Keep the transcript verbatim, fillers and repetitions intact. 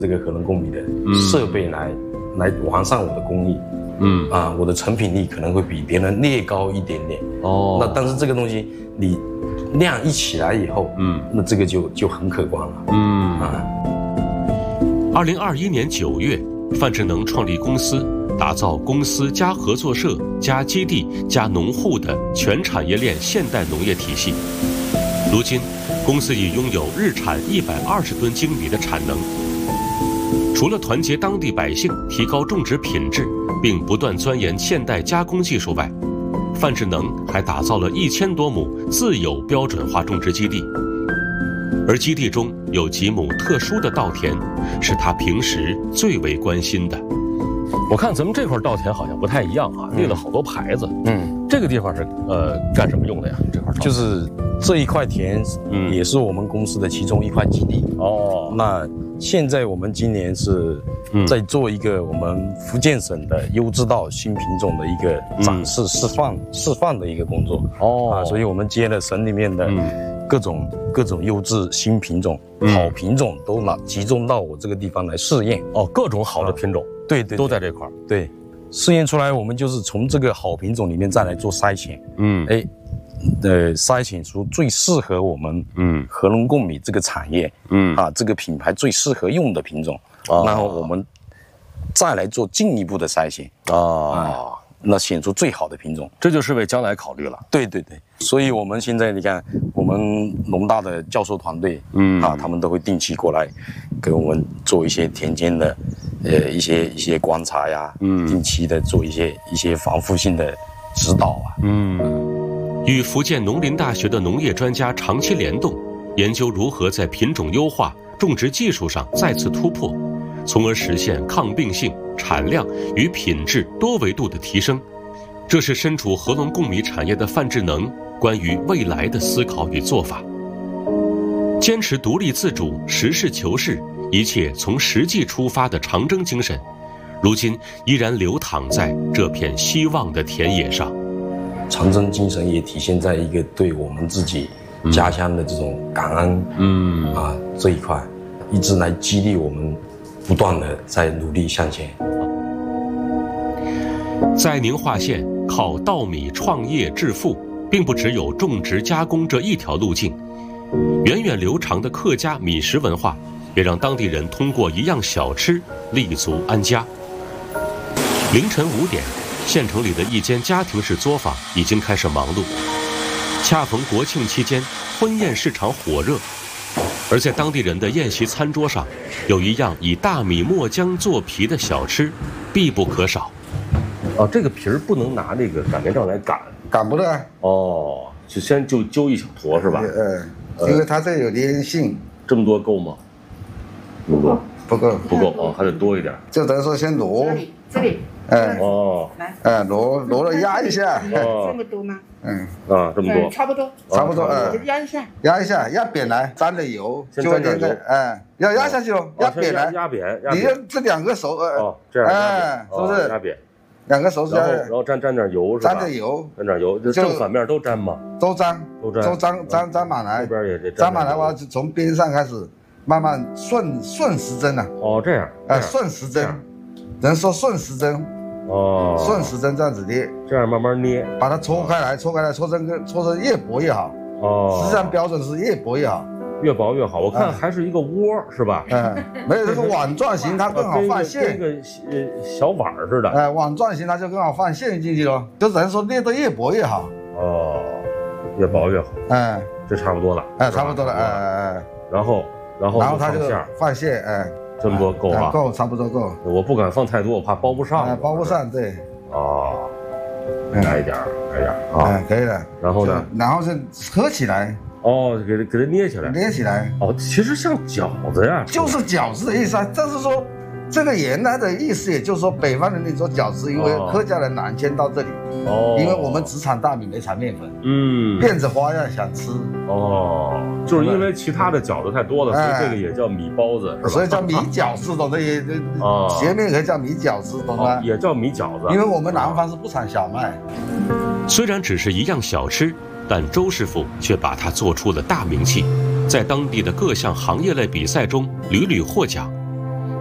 这个核能供米的设备来、嗯、来完善我的工艺。嗯啊，我的成品力可能会比别人略高一点点。哦，那但是这个东西你量一起来以后，嗯，那这个就就很可观了。嗯啊。 二零二一年九月，范志能创立公司，打造公司加合作社加基地加农户的全产业链现代农业体系。如今，公司已拥有日产一百二十吨精米的产能。除了团结当地百姓，提高种植品质，并不断钻研现代加工技术外，范志能还打造了一千多亩自有标准化种植基地，而基地中有几亩特殊的稻田，是他平时最为关心的。 我看咱们这块稻田好像不太一样啊，立了好多牌子。嗯，这个地方是呃干什么用的呀？这块就是这一块田，嗯，也是我们公司的其中一块基地。哦，那现在我们今年是在做一个我们福建省的优质稻新品种的一个展示、示范、示范的一个工作。哦，啊，所以我们接了省里面的各种各种优质新品种、好品种都拿集中到我这个地方来试验。 哦，各种好的品种。 对 对, 对， 都在这块儿。 对，试验出来，我们就是从这个好品种里面再来做筛选。嗯，哎，呃，筛选出最适合我们嗯核能供米这个产业，嗯啊这个品牌最适合用的品种，哦、然后我们再来做进一步的筛选。哦。啊那选出最好的品种， 这就是为将来考虑了。 对对对，所以我们现在你看，我们农大的教授团队，嗯啊，他们都会定期过来，给我们做一些田间的，呃，一些一些观察呀，嗯，定期的做一些一些防腐性的指导啊， 嗯，与福建农林大学的农业专家长期联动，研究如何在品种优化、种植技术上再次突破，从而实现抗病性、产量与品质多维度的提升。这是身处核能供米产业的范志能关于未来的思考与做法。坚持独立自主、实事求是、一切从实际出发的长征精神，如今依然流淌在这片希望的田野上。 长征精神也体现在一个对我们自己家乡的这种感恩，嗯啊这一块，一直来激励我们不断的在努力向前。 在宁化县靠稻米创业致富，并不只有种植加工这一条路径，源远流长的客家米食文化，也让当地人通过一样小吃立足安家。凌晨五点，县城里的一间家庭式作坊已经开始忙碌，恰逢国庆期间，婚宴市场火热。而在当地人的宴席餐桌上，有一样以大米末浆做皮的小吃，必不可少。 哦，这个皮儿不能拿那个擀面杖来擀， 擀不得。 哦，就先就揪一小坨是吧？ 呃，因为它这有粘性。 这么多够吗？不够， 不够， 不够哦，还得多一点。 就等于说先挪。 这里，这里。 哎， 哦， 来， 哎，挪挪了压一下。 哦，这么多吗？ 嗯， 啊，这么多， 差不多， 差不多， 哎，压一下， 压一下，压扁来，沾着油， 先沾点油， 哎，要压下去喽，压扁来， 压扁， 你用这两个手， 哦，这样， 哎，是不是压扁？ 两个手指， 然后然后沾沾点油是吧？ 沾点油， 沾点油，就正反面都沾嘛， 都沾， 都沾， 都沾沾沾满来， 这边也得沾满来，完就从边上开始慢慢顺顺时针啊， 哦，这样， 哎，顺时针，人说顺时针。哦，顺时针这样子捏， 这样慢慢捏， 把它搓开来，搓开来，搓成个搓成越薄越好。哦，实际上标准是越薄越好， 越薄越好。我看还是一个窝是吧？ 嗯，没有这个碗状型，它更好放线， 跟一个呃小碗似的。 哎，碗状型它就更好放线进去了，就等于说捏得越薄越好。 哦，越薄越好。 哎， 这差不多了。 哎，差不多了。哎哎哎。 然后，然后， 然后它就放线，哎。 这么多够啊？ 够，差不多够。 我不敢放太多，我怕包不上。 哎，包不上，对。 哦，来一点，来一点啊。 哎，可以了。 然后呢？ 然后是合起来。 哦，给它给它捏起来。 捏起来。 哦，其实像饺子呀。 就是饺子的意思啊，但是说这个原来的意思，也就是说北方人你做饺子，因为客家人南迁到这里，哦，因为我们只产大米没产面粉，嗯，变着花样想吃。 哦，就是因为其他的饺子太多了，所以这个也叫米包子，是吧？ 所以叫米饺子，懂得也啊，斜面可以叫米饺子，懂吗？ 也叫米饺子， 因为我们南方是不产小麦。 虽然只是一样小吃，但周师傅却把它做出了大名气，在当地的各项行业类比赛中屡屡获奖。